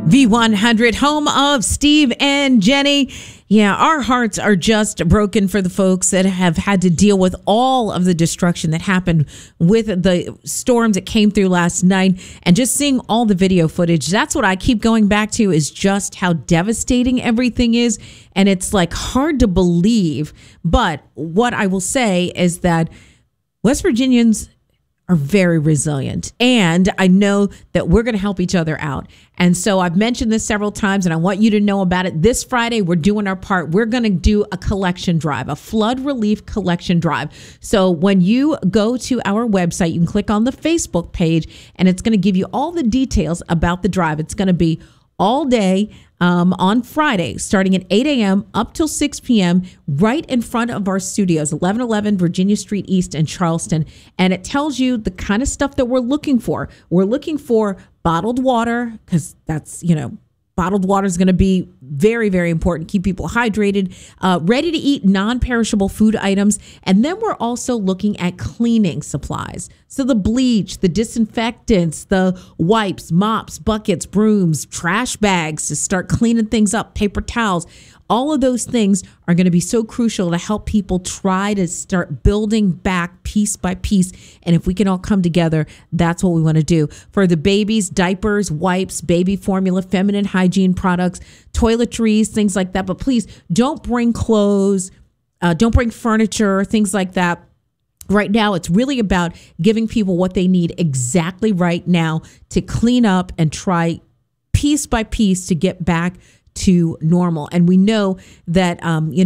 V100, home of Steve and Jenny. Yeah, our hearts are just broken for the folks that have had to deal with all of the destruction that happened with the storms that came through last night, and just seeing all the video footage. That's what I keep going back to, is just how devastating everything is. And it's like hard to believe. But what I will say is that West Virginians are very resilient. And I know that we're going to help each other out. And so I've mentioned this several times, and I want you to know about it. This Friday, we're doing our part. We're going to do a collection drive, a flood relief collection drive. So when you go to our website, you can click on the Facebook page, and it's going to give you all the details about the drive. It's going to be all day on Friday, starting at 8 a.m. up till 6 p.m. right in front of our studios, 1111 Virginia Street East in Charleston. And it tells you the kind of stuff that we're looking for. We're looking for bottled water, because that's, bottled water is going to be very, very important. Keep people hydrated, ready to eat non-perishable food items. And then we're also looking at cleaning supplies. So the bleach, the disinfectants, the wipes, mops, buckets, brooms, trash bags to start cleaning things up, paper towels. All of those things are going to be so crucial to help people try to start building back piece by piece. And if we can all come together, that's what we want to do. For the babies, diapers, wipes, baby formula, feminine hygiene products, toiletries, things like that. But please don't bring clothes, don't bring furniture, things like that. Right now, it's really about giving people what they need exactly right now to clean up and try piece by piece to get back to normal. And we know that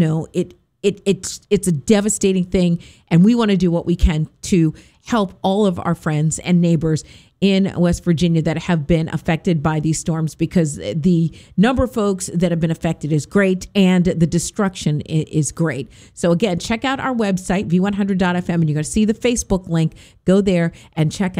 it's a devastating thing, and we want to do what we can to help all of our friends and neighbors in West Virginia that have been affected by these storms, because the number of folks that have been affected is great and the destruction is great. So again, check out our website, v100.fm, and you're going to see the Facebook link. Go there and check out